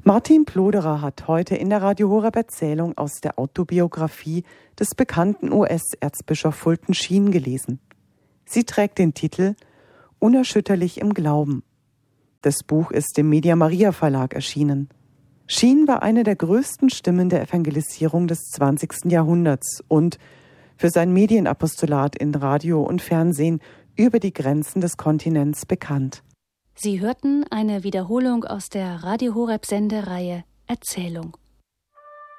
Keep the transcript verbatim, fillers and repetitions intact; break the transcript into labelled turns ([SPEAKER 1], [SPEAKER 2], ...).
[SPEAKER 1] Martin Ploderer hat heute in der Radio Horeb Erzählung aus der Autobiografie des bekannten U S-Erzbischof Fulton Sheen gelesen. Sie trägt den Titel Unerschütterlich im Glauben. Das Buch ist im Media Maria Verlag erschienen. Sheen war eine der größten Stimmen der Evangelisierung des zwanzigsten Jahrhunderts und für sein Medienapostolat in Radio und Fernsehen über die Grenzen des Kontinents bekannt.
[SPEAKER 2] Sie hörten eine Wiederholung aus der Radio Horeb Sendereihe Erzählung.